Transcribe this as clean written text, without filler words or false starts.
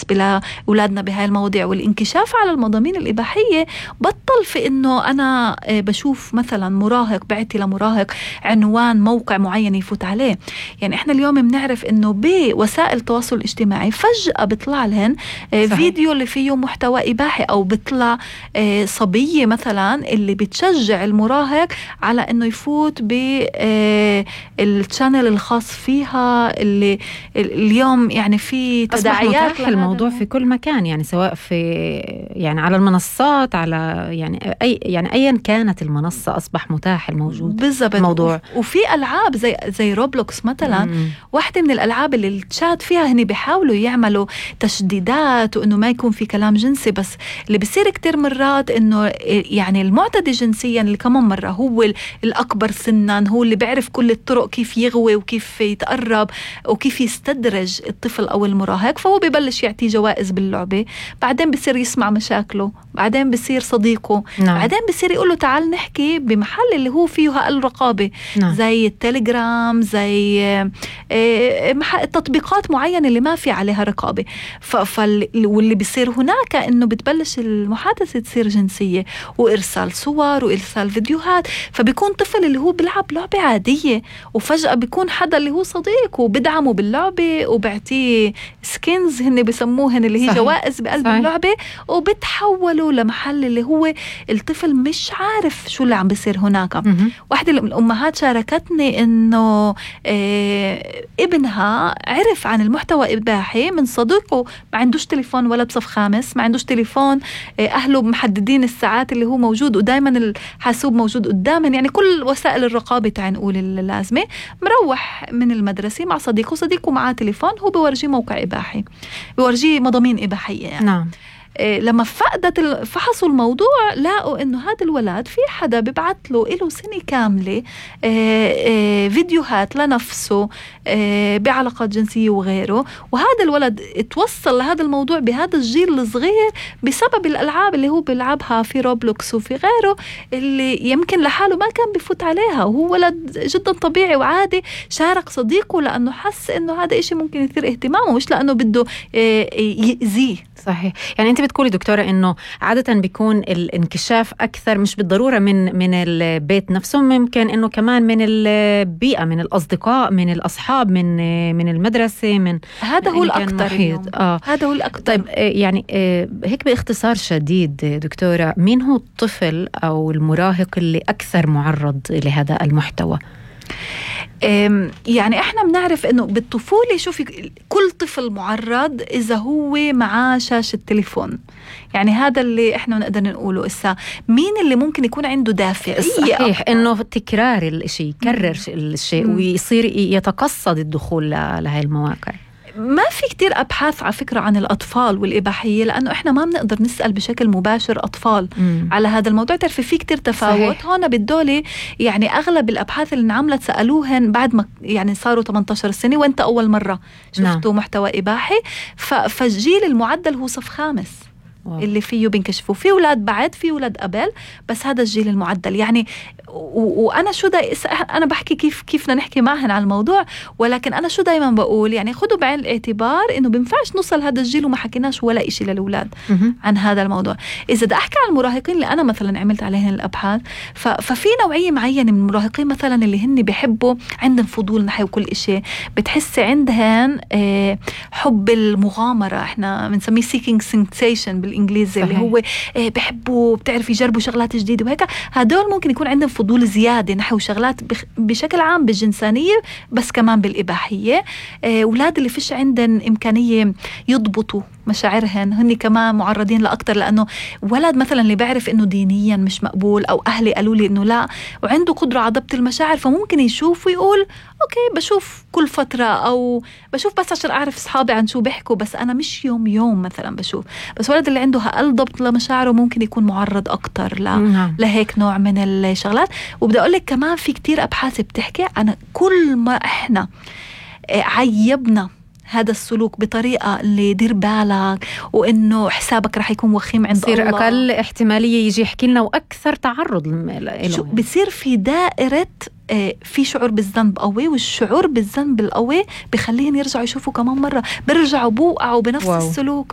بالنسبة لأولادنا بهاي المواضيع. والانكشاف على المضامين الإباحية بطل في إنه أنا بشوف مثلا مراهق بعتي لمراهق عنوان موقع معين يفوت عليه. يعني إحنا اليوم بنعرف إنه بوسائل التواصل الاجتماعي فجأة بيطلع لهن فيديو اللي فيه محتوى إباحي، أو بيطلع صبية مثلا اللي بتشجع المراهق على إنه يفوت بالشانل الخاص فيها، اللي اليوم يعني في تداعيات. أصبح الموضوع في كل مكان، يعني سواء في يعني على المنصات، على يعني أيا كانت المنصة أصبح متاح الموجود بالضبط الموضوع. وفي ألعاب زي روبلوكس مثلا، واحدة من الألعاب اللي الشات فيها هني بيحاولوا يعملوا تشديدات وإنه ما يكون في كلام جنسي، بس اللي بيصير كتير مرات إنه يعني المعتدي جنسيا اللي كمان مرة هو الأكبر سنا، هو اللي بيعرف كل الطرق كيف يغوي وكيف يتقرب وكيف يستدرج الطفل أو المراهق، فهو بيبلش يعطيه جوائز باللعبة، بعدين بيصير يسمع مشاكله، بعدين بيصير صديقه، بعدين بيصير يقوله تعال نحكي بمحل اللي هو فيه هالرقابة، زي التليجرام، زي تطبيقات معينة اللي ما في عليها رقابة. واللي بيصير هناك إنه بتبلش المحادثة تصير جنسية، وإرسال صور وإرسال فيديوهات، فبيكون طفل اللي هو بيلعب لعبة عادية، وفجأة بيكون حدا اللي هو صديق وبدعمه باللعبة وبعطيه سكينز هن بيسموهن اللي هي جوائز بقلب اللعبة، وبتحولوا لمحل اللي هو الطفل مش عارف شو اللي عم بيصير هناك. واحدة من الأمهات شاركتني إنه ابنها عرف عن المحتوى الإباحي من صديقه، ما عندوش تليفون ولا بصف خامس، ما عندوش تليفون، أهله محددين الساعات اللي هو موجود، ودايما الحاسوب موجود قدامن، يعني كل وسائل الرقابة تعال نقول اللازمة. مروح من المدرسة مع صديقه معاه تليفون، هو بورجيه موقع إباحي، بورجيه مضامين إباحية يعني. نعم. لما فحصوا الموضوع لقوا إنه هذا الولد في حدا ببعث له سنة كاملة فيديوهات لنفسه بعلاقات جنسية وغيره، وهذا الولد اتوصل لهذا الموضوع بهذا الجيل الصغير بسبب الألعاب اللي هو بيلعبها في روبلوكس وفي غيره، اللي يمكن لحاله ما كان بيفوت عليها، وهو ولد جدا طبيعي وعادي شارك صديقه لأنه حس إنه هذا إشي ممكن يثير اهتمامه، مش لأنه بده يأذيه. صحيح. يعني أنت بتقولي دكتورة إنه عادة بيكون الانكشاف أكثر مش بالضرورة من البيت نفسه، ممكن إنه كمان من البيئة، من الأصدقاء، من الأصحاب، من المدرسة، من هذا هو الأكثر. هذا هو الأكثر. طيب يعني هيك باختصار شديد دكتورة، مين هو الطفل أو المراهق اللي أكثر معرض لهذا المحتوى؟ يعني احنا بنعرف انه بالطفولة شوفي كل طفل معرض اذا هو معاه شاشة تليفون، يعني هذا اللي احنا نقدر نقوله. إسا مين اللي ممكن يكون عنده دافعية؟ صحيح، انه تكرار الشيء، يكرر الشيء ويصير يتقصد الدخول لهي المواقع. ما في كتير أبحاث على فكرة عن الأطفال والإباحية، لأنه إحنا ما بنقدر نسأل بشكل مباشر أطفال على هذا الموضوع. تعرفي في كتير تفاوت. صحيح. هون بالدولة يعني أغلب الأبحاث اللي انعملت سألوهن بعد ما يعني صاروا 18 سنة وانت أول مرة شفتوا محتوى إباحي، فالجيل المعدل هو صف خامس. اللي فيه بنكشفوا، في أولاد بعد، في أولاد قبل، بس هذا الجيل المعدل يعني. وأنا شو أنا بحكي كيف بدنا نحكي معهن على الموضوع، ولكن أنا شو دايما بقول يعني خدوا بعين الاعتبار إنه بنفعش نوصل هذا الجيل وما حكيناش ولا إشي للأولاد عن هذا الموضوع. إذا بدي أحكي عن المراهقين اللي أنا مثلا عملت عليهن الأبحاث، ففي نوعية معينة من المراهقين مثلا اللي هن بيحبوا، عندهم فضول نحو كل إشي، بتحس عندهن حب المغامرة، إحنا بنسميه seeking sensation بالإنجليزي. صحيح. اللي هو بحبوا بتعرف يجربوا شغلات جديدة وهيك. هدول ممكن يكون عندهم فضول زيادة نحو شغلات بشكل عام بالجنسانية، بس كمان بالإباحية. أولاد اللي فيش عندهم إمكانية يضبطوا مشاعرهن هن كمان معرضين لأكتر، لأنه ولد مثلا اللي بعرف إنه دينيا مش مقبول، أو أهلي قالوا لي إنه لا، وعنده قدرة على ضبط المشاعر، فممكن يشوف ويقول أوكي بشوف كل فترة، أو بشوف بس عشان أعرف أصحابي عن شو بيحكوا، بس أنا مش يوم مثلا بشوف. بس ولد اللي عنده أقل ضبط لمشاعره ممكن يكون معرض أكتر لهيك نوع من الشغلات. وبدأ أقول لك كمان في كتير أبحاث بتحكي أنا كل ما إحنا عيبنا هذا السلوك بطريقة اللي دير بالك، وإنه حسابك رح يكون وخيم عند الله، بصير أقل احتمالية يجي يحكي لنا، وأكثر تعرض له. بصير في دائرة في شعور بالذنب قوي، والشعور بالذنب القوي بخليهم يرجعوا يشوفوا كمان مرة، بيرجعوا بوقعوا بنفس السلوك.